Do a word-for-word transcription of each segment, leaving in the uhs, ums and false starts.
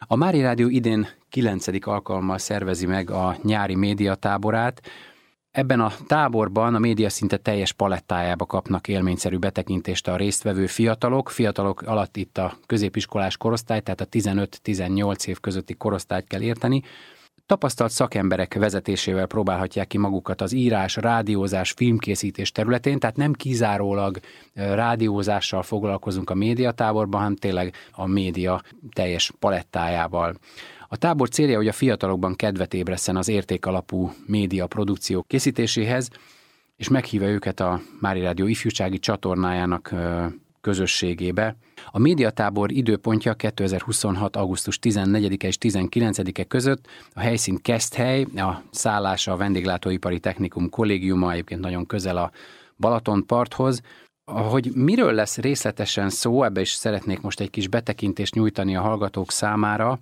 A Mári Rádió idén kilencedik alkalommal szervezi meg a nyári médiatáborát. Ebben a táborban a média szinte teljes palettájába kapnak élményszerű betekintést a résztvevő fiatalok. Fiatalok alatt itt a középiskolás korosztály, tehát a tizenöt-tizennyolc év közötti korosztályt kell érteni. Tapasztalt szakemberek vezetésével próbálhatják ki magukat az írás, rádiózás, filmkészítés területén, tehát nem kizárólag rádiózással foglalkozunk a médiatáborban, hanem tényleg a média teljes palettájával. A tábor célja, hogy a fiatalokban kedvet ébresszen az értékalapú média produkció készítéséhez, és meghívja őket a Mári Rádió ifjúsági csatornájának közösségébe. A médiatábor időpontja kétezer-huszonhat. augusztus tizennegyedike és tizenkilencedike között, a helyszín Keszthely, a szállása a Vendéglátóipari Technikum kollégiuma, egyébként nagyon közel a Balatonparthoz. Hogy miről lesz részletesen szó, ebbe is szeretnék most egy kis betekintést nyújtani a hallgatók számára.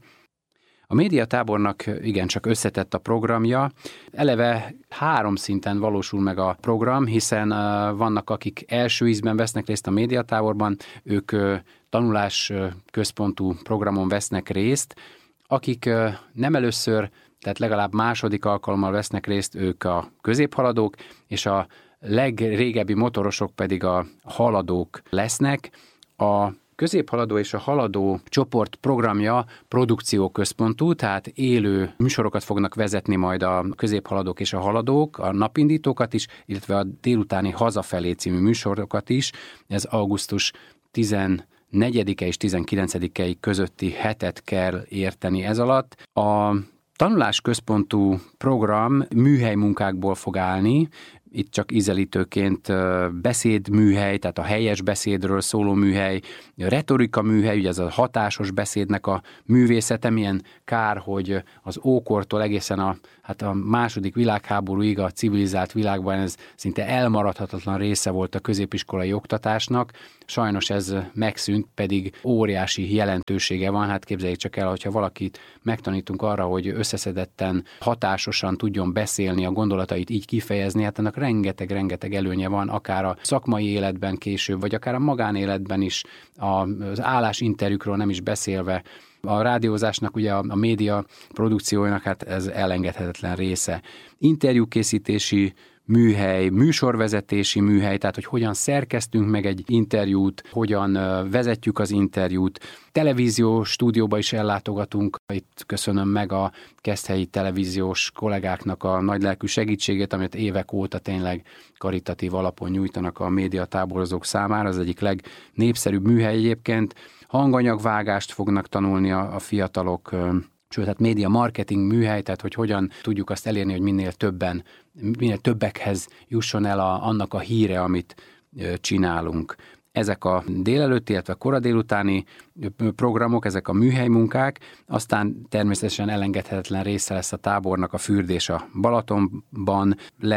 A médiatábornak igencsak összetett a programja. Eleve három szinten valósul meg a program, hiszen vannak, akik első ízben vesznek részt a médiatáborban, ők tanulás központú programon vesznek részt, akik nem először, tehát legalább második alkalommal vesznek részt, ők a középhaladók, és a legrégebbi motorosok pedig a haladók lesznek. A középhaladó és a haladó csoport programja produkcióközpontú, tehát élő műsorokat fognak vezetni majd a középhaladók és a haladók, a napindítókat is, illetve a délutáni Hazafelé című műsorokat is. Ez augusztus tizennegyedike és tizenkilencedike közötti hetet kell érteni ez alatt. A tanulásközpontú program műhelymunkákból fog állni. Itt csak ízelítőként beszédműhely, tehát a helyes beszédről szóló műhely, retorika műhely, ugye ez a hatásos beszédnek a művészete, milyen kár, hogy az ókortól egészen a, hát a második világháborúig a civilizált világban ez szinte elmaradhatatlan része volt a középiskolai oktatásnak. Sajnos ez megszűnt, pedig óriási jelentősége van. Hát képzeljék csak el, hogyha valakit megtanítunk arra, hogy összeszedetten, hatásosan tudjon beszélni, a gondolatait így kifejezni, hát ennek rengeteg-rengeteg előnye van, akár a szakmai életben később, vagy akár a magánéletben is, az állásinterjúkról nem is beszélve. A rádiózásnak, ugye a, a média produkciójának hát ez elengedhetetlen része. Interjúkészítési műhely, műsorvezetési műhely, tehát hogy hogyan szerkesztünk meg egy interjút, hogyan vezetjük az interjút. Televíziós stúdióba is ellátogatunk. Itt köszönöm meg a keszthelyi televíziós kollégáknak a nagylelkű segítségét, amit évek óta tényleg karitatív alapon nyújtanak a médiatáborozók számára. Az egyik legnépszerűbb műhely egyébként. Hanganyagvágást fognak tanulni a, a fiatalok, sőt, hát média marketing műhely, tehát hogy hogyan tudjuk azt elérni, hogy minél többen, minél többekhez jusson el a, annak a híre, amit csinálunk. Ezek a délelőtti, illetve kora délutáni programok, ezek a műhelymunkák, aztán természetesen elengedhetetlen része lesz a tábornak a fürdés a Balatonban,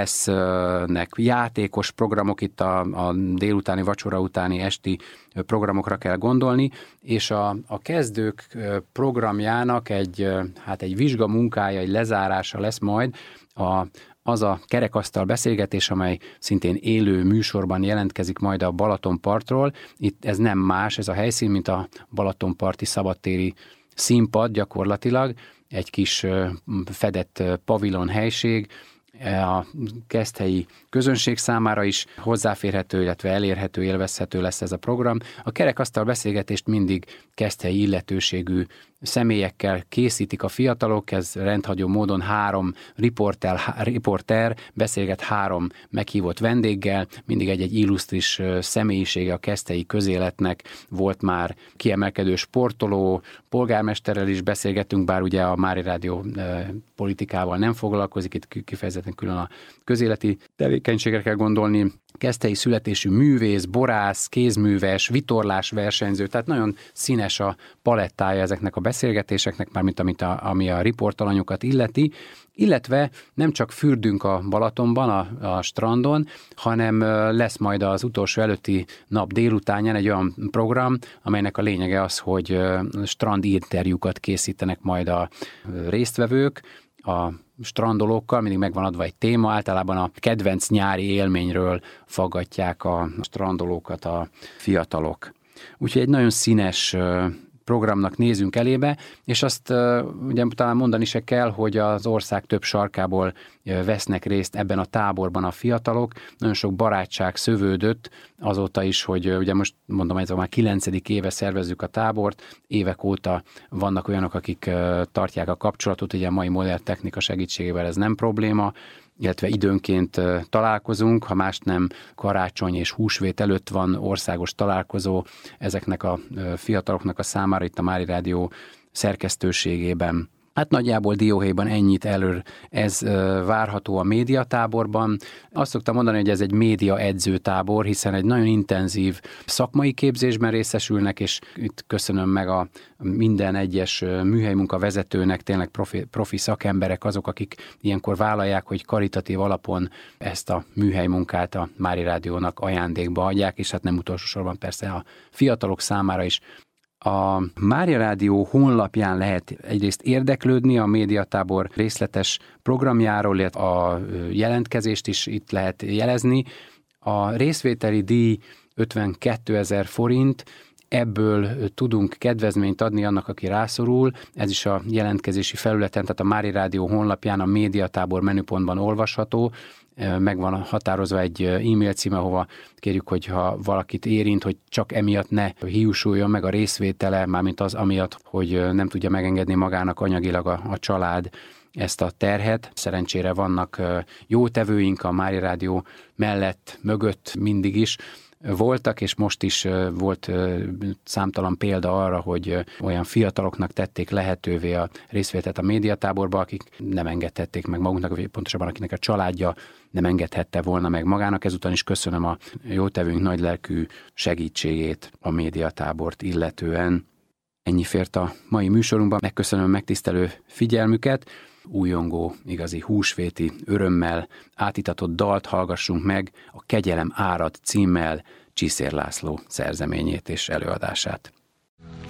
lesznek játékos programok, itt a, a délutáni, vacsora utáni esti programokra kell gondolni, és a, a kezdők programjának egy, hát egy vizsgamunkája, egy lezárása lesz majd a az a kerekasztal beszélgetés, amely szintén élő műsorban jelentkezik majd a Balatonpartról. Itt ez nem más, ez a helyszín, mint a balatonparti szabadtéri színpad gyakorlatilag, egy kis fedett pavilon helység, a keszthelyi közönség számára is hozzáférhető, illetve elérhető, élvezhető lesz ez a program. A kerekasztal beszélgetést mindig keszthelyi illetőségű személyekkel készítik a fiatalok, ez rendhagyó módon három riporter, riporter beszélget három meghívott vendéggel, mindig egy-egy illusztris személyisége a keszthelyi közéletnek, volt már kiemelkedő sportoló, polgármesterrel is beszélgetünk, bár ugye a Mári Rádió politikával nem foglalkozik, itt kifejezetten külön a közéleti tevékenységre kell gondolni. Keszthelyi születésű művész, borász, kézműves, vitorlás versenyző, tehát nagyon színes a palettája ezeknek a beszélgetéseknek, mármint amit a, ami a riportalanyokat illeti, illetve nem csak fürdünk a Balatonban, a, a strandon, hanem lesz majd az utolsó előtti nap délutánján egy olyan program, amelynek a lényege az, hogy strand interjúkat készítenek majd a résztvevők, a strandolókkal, mindig megvan adva egy téma, általában a kedvenc nyári élményről faggatják a strandolókat a fiatalok. Úgyhogy egy nagyon színes programnak nézünk elébe, és azt ugye talán mondani se kell, hogy az ország több sarkából vesznek részt ebben a táborban a fiatalok. Nagyon sok barátság szövődött azóta is, hogy ugye most mondom, ez már kilencedik éve szervezzük a tábort, évek óta vannak olyanok, akik tartják a kapcsolatot, ugye a mai modern technika segítségével ez nem probléma, illetve időnként találkozunk, ha más nem karácsony és húsvét előtt van országos találkozó ezeknek a fiataloknak a számára itt a Mári Rádió szerkesztőségében. Hát nagyjából dióhéjban ennyit elő, ez várható a médiatáborban. Azt szoktam mondani, hogy ez egy média edzőtábor, hiszen egy nagyon intenzív szakmai képzésben részesülnek, és itt köszönöm meg a minden egyes műhelymunka vezetőnek, tényleg profi, profi szakemberek azok, akik ilyenkor vállalják, hogy karitatív alapon ezt a műhelymunkát a Mári Rádiónak ajándékba adják, és hát nem utolsó sorban persze a fiatalok számára is. A Mári Rádió honlapján lehet egyrészt érdeklődni a médiatábor részletes programjáról, illetve a jelentkezést is itt lehet jelezni. A részvételi díj ötvenkétezer forint, ebből tudunk kedvezményt adni annak, aki rászorul. Ez is a jelentkezési felületen, tehát a Mári Rádió honlapján a médiatábor menüpontban olvasható. Meg van határozva egy e-mail címe, ahova kérjük, hogyha valakit érint, hogy csak emiatt ne hiúsuljon meg a részvétele, mármint az amiatt, hogy nem tudja megengedni magának anyagilag a, a család ezt a terhet. Szerencsére vannak jó tevőink a Mári Rádió mellett, mögött mindig is voltak, és most is volt számtalan példa arra, hogy olyan fiataloknak tették lehetővé a részvételt a médiatáborba, akik nem engedhették meg maguknak, pontosabban akinek a családja nem engedhette volna meg magának. Ezután is köszönöm a jótevőnk nagylelkű segítségét a médiatábort illetően. Ennyi fért a mai műsorunkban. Megköszönöm megtisztelő figyelmüket. Újongó, igazi húsvéti örömmel átitatott dalt hallgassunk meg, a Kegyelem árad címmel Csiszér László szerzeményét és előadását.